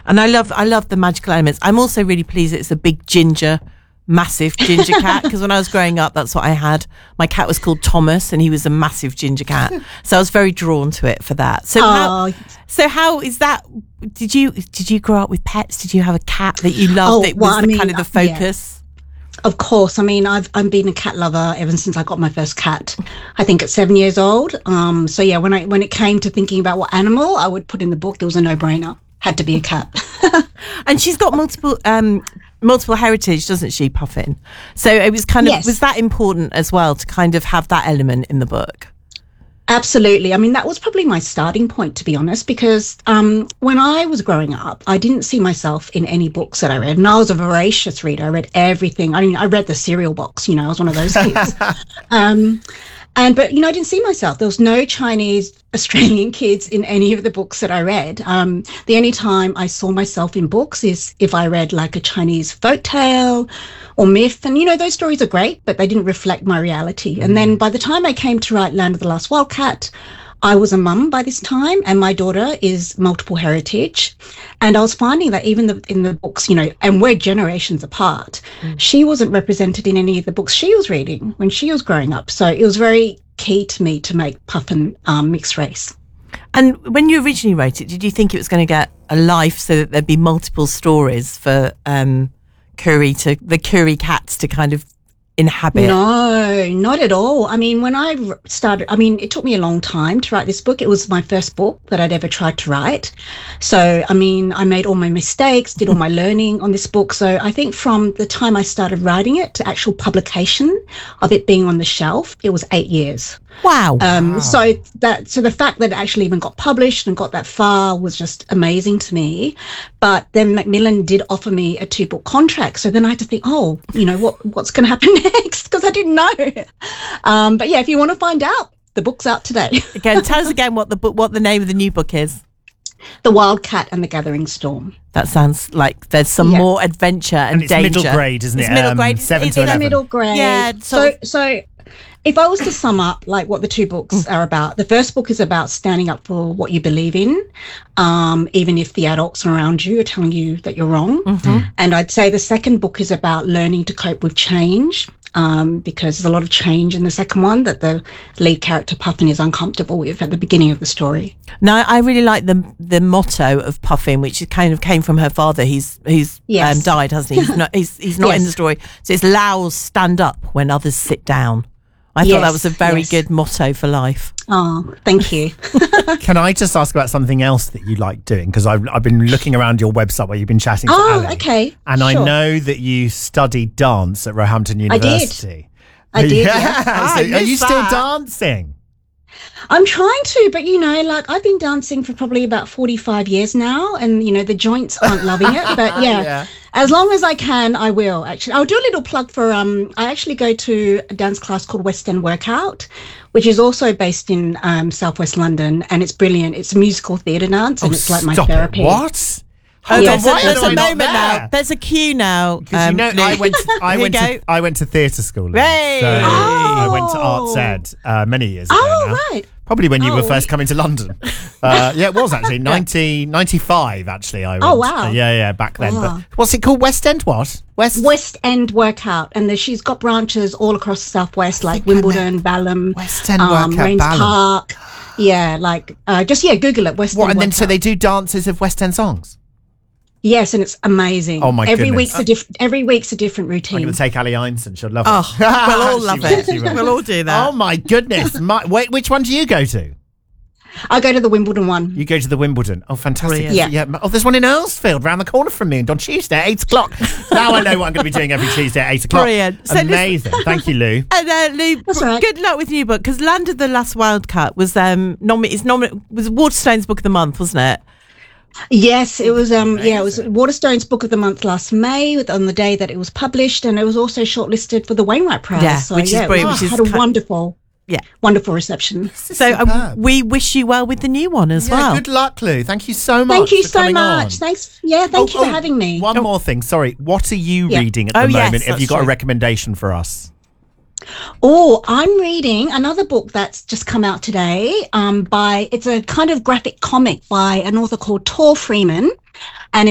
And I love the magical elements. I'm also really pleased it's a big massive ginger cat, because when I was growing up, that's what I had. My cat was called Thomas, and he was a massive ginger cat. So I was very drawn to it for that. So how is that? Did you grow up with pets? Did you have a cat that you loved? That was kind of the focus? Yeah. Of course. I mean, I've been a cat lover ever since I got my first cat. I think at 7 years old. So yeah, when it came to thinking about what animal I would put in the book, it was a no-brainer. Had to be a cat. And she's got multiple heritage, doesn't she, Puffin? So it was was that important as well to kind of have that element in the book? Absolutely. I mean, that was probably my starting point, to be honest, because when I was growing up, I didn't see myself in any books that I read. And I was a voracious reader. I read everything. I mean, I read the cereal box, I was one of those kids. But, I didn't see myself. There was no Chinese Australian kids in any of the books that I read. The only time I saw myself in books is if I read like a Chinese folktale or myth. And, those stories are great, but they didn't reflect my reality. And then by the time I came to write Land of the Last Wildcat, I was a mum by this time, and my daughter is multiple heritage. And I was finding that even in the books, and we're generations apart, she wasn't represented in any of the books she was reading when she was growing up. So it was very key to me to make Puffin mixed race. And when you originally wrote it, did you think it was going to get a life so that there'd be multiple stories for the Koori cats to kind of inhabit? No, not at all. I mean, when I started, it took me a long time to write this book. It was my first book that I'd ever tried to write. So, I made all my mistakes, did all my learning on this book. So I think from the time I started writing it to actual publication of it being on the shelf, it was 8 years. Wow. So the fact that it actually even got published and got that far was just amazing to me. But then Macmillan did offer me a 2-book contract. So then I had to think, what's going to happen next? Because I didn't know. But yeah, if you want to find out, the book's out today. Again, tell us again what the name of the new book is. The Wildcat and the Gathering Storm. That sounds like there's some more adventure and danger. It's middle grade, isn't it? It's middle grade. 7 to 11. It's middle grade. Yeah. So if I was to sum up like what the 2 books are about, the first book is about standing up for what you believe in, even if the adults around you are telling you that you're wrong. Mm-hmm. And I'd say the second book is about learning to cope with change, because there's a lot of change in the second one that the lead character Puffin is uncomfortable with at the beginning of the story. Now, I really like the motto of Puffin, which kind of came from her father. He's died, hasn't he? He's not in the story. So it's Laos stand up when others sit down. I thought that was a very good motto for life. Oh, thank you. Can I just ask about something else that you like doing? Because I've been looking around your website where you've been chatting to Ali. Oh, okay. And sure. I know that you studied dance at Roehampton University. I did. Yeah. So are you still dancing? I'm trying to, but I've been dancing for probably about 45 years now, and the joints aren't loving it. But yeah, as long as I can, I will. Actually, I'll do a little plug for. I actually go to a dance class called West End Workout, which is also based in Southwest London, and it's brilliant. It's a musical theatre dance, and it's like my therapy. What? There's a moment now. There's a cue now. I went to theatre school. Hey! So I went to Arts Ed many years ago. Oh, right. Probably when you were first coming to London. It was actually 1995. Actually, I went. Oh wow! Back then. But what's it called? West End what? West End Workout, and she's got branches all across the southwest, like Wimbledon, Balham, West End Workout, Rains Balham. Park. Yeah, Google it. West End. And then Workout. so they do dances of West End songs. Yes, and it's amazing. Oh my goodness! Every week's a different routine. I'm going to take Ali Einstein. She'll love it. Oh, we'll all love it. We'll all do that. Oh my goodness! Wait, which one do you go to? I go to the Wimbledon one. You go to the Wimbledon. Oh, fantastic. Brilliant. Yeah. Oh, there's one in Earlsfield, round the corner from me, and on Tuesday at 8 o'clock. Now I know what I'm going to be doing every Tuesday at 8 o'clock. Brilliant. So amazing. Thank you, Lou. And Lou, good luck with your new book, because Land of the Last Wildcat was was Waterstone's Book of the Month, wasn't it? Yes, it was. It was Waterstone's Book of the Month last May, on the day that it was published, and it was also shortlisted for the Wainwright Prize. Yeah, so, which is brilliant. Had a wonderful reception. So we wish you well with the new one as well. Good luck, Lou. Thank you so much. Thank you so much. On. Thanks. Yeah, thank you for having me. One more thing. Sorry, what are you reading at the moment? Have you got a recommendation for us? Oh, I'm reading another book that's just come out today. It's a kind of graphic comic by an author called Tor Freeman,